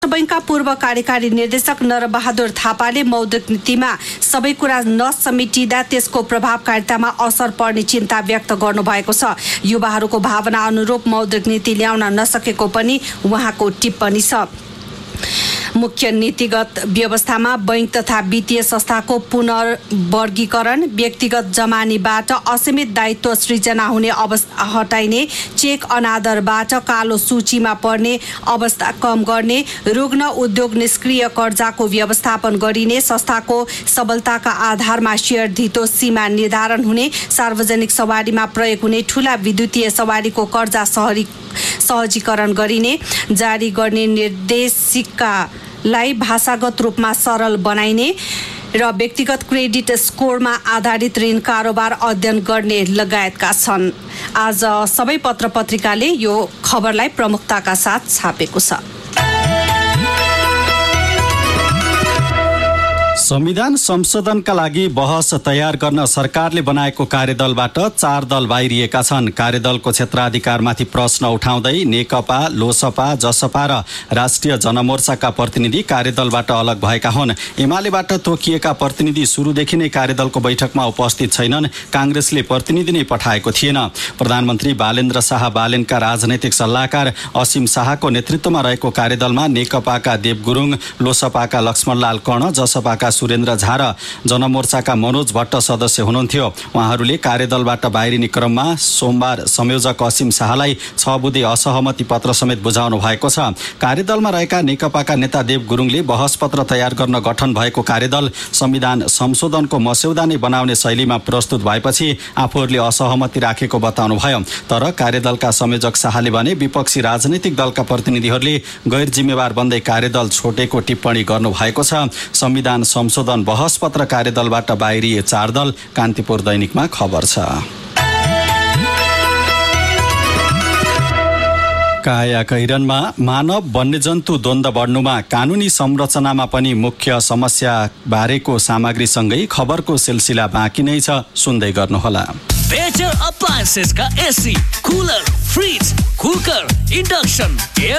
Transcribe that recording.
बैंकका पूर्व कार्यकारी निर्देशक नरबहादुर थापाले मौद्रिक नीतिमा सबै कुरा नसमेटिँदा त्यसको प्रभावकारितामा असर पर्ने चिन्ता व्यक्त गर्नुभएको छ। युवाहरूको भावना अनुरूप मौद्रिक नीति ल्याउन नसकेको पनि उहाँको टिप्पणी छ। मुख्य नीतिगत व्यवस्थामा बैंक तथा वित्तीय संस्थाको पुनर्वर्गीकरण, व्यक्तिगत जमानीबाट असीमित दायित्व सृजना हुने अवस्था हटाइने, चेक अनादरबाट कालो सूचीमा पर्ने अवस्था कम गर्ने, रुग्ण उद्योग निष्क्रिय कर्जाको व्यवस्थापन गरिने, संस्थाको सबलताका आधारमा शेयर धितो सीमा निर्धारण हुने, सार्वजनिक सवारीमा प्रयोग हुने ठूला विद्युतीय सवारीको कर्जा सहजीकरण गरिने, जारी गर्ने निर्देशिकालाई भाषागत रूपमा सरल बनाइने र व्यक्तिगत क्रेडिट स्कोरमा आधारित ऋण कारोबार अध्ययन गर्ने लगायतका छन्। आज सबै पत्र पत्रिकाले यो खबरलाई प्रमुखताका साथ छापेको छ। संविधान संशोधनका लागि बहस तयार गर्न सरकारले बनाएको कार्यदलबाट 4 दल बाहिरिएका छन्। कार्यदलको क्षेत्राधिकारमाथि प्रश्न उठाउँदै नेकपा, लोसपा, जसपा र राष्ट्रिय जनमोर्चाका प्रतिनिधि कार्यदलबाट अलग भएका हुन्। एमालेबाट तोकिएका प्रतिनिधि सुरुदेखि नै कार्यदलको बैठकमा उपस्थित छैनन्। कांग्रेसले प्रतिनिधि नै पठाएको थिएन। प्रधानमन्त्री बालेन्द्र शाह बालेनका राजनैतिक सल्लाहकार असीम शाहको नेतृत्वमा रहेको कार्यदलमा नेकपाका देव गुरुङ, लोसपाका लक्ष्मणलाल कर्ण, जसपाका सुरेन्द्र झा र जनमोर्चाका मनोज भट्ट सदस्य हुनुहुन्थ्यो। उहाँहरूले कार्यदलबाट बाहिरिने क्रममा सोमबार संयोजक असीम शाहलाई 6 बुँदे असहमति पत्र समेत बुझाउनु भएको छ। कार्यदलमा रहेका नेकपाका नेता देव गुरुङले बहस पत्र तयार गर्न गठन भएको कार्यदल संविधान संशोधनको मस्यौदा नै बनाउने शैलीमा प्रस्तुत भएपछि आफूहरूले असहमति राखेको बताउनुभयो। तर कार्यदलका संयोजक शाहले भने विपक्षी राजनैतिक दलका प्रतिनिधिहरूले गैर जिम्मेवार बन्दै कार्यदल छोडेको टिप्पणी गर्नुभएको छ। संविधान संशोधन बहस पत्र कार्यदलबाट बाहिरिए 4 दल, कान्तिपुर दैनिकमा खबर छ। काया कैरनमा मानव वन्यजन्तु द्वन्द्व बढ्नुमा कानुनी संरचनामा पनि मुख्य समस्या बारेको सामग्रीसँगै खबरको सिलसिला बाँकी नै छ। सुन्दै गर्नुहोला। बेटर अप्लायन्सेस का AC, cooler, fridge, cooker, induction, air